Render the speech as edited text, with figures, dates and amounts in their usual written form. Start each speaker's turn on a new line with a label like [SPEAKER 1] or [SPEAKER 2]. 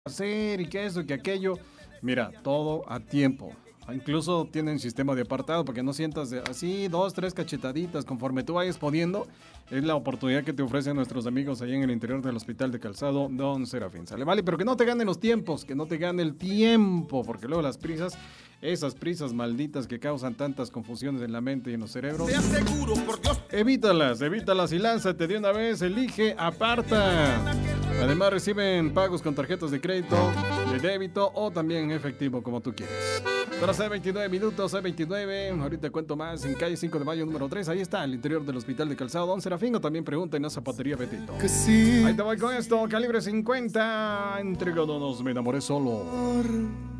[SPEAKER 1] hacer y que eso y que aquello. Mira, todo a tiempo. Incluso tienen sistema de apartado para que no sientas así 2, 3 cachetaditas conforme tú vayas pudiendo. Es la oportunidad que te ofrecen nuestros amigos allá en el interior del Hospital de Calzado Don Serafín. ¿Sale? Vale, pero que no te ganen los tiempos, que no te gane el tiempo, porque luego las prisas, esas prisas malditas que causan tantas confusiones en la mente y en los cerebros,
[SPEAKER 2] Te aseguro, por Dios.
[SPEAKER 1] evítalas y lánzate de una vez, elige, aparta. Además reciben pagos con tarjetas de crédito, de débito o también en efectivo, como tú quieres. Ahora hay 29 minutos, hay 29. Ahorita cuento más en calle 5 de Mayo número 3. Ahí está, el interior del Hospital de Calzado Don Serafín. O también pregunta en la zapatería Betito.
[SPEAKER 2] Sí.
[SPEAKER 1] Ahí te voy con esto, calibre 50. Entregándonos, me enamoré solo.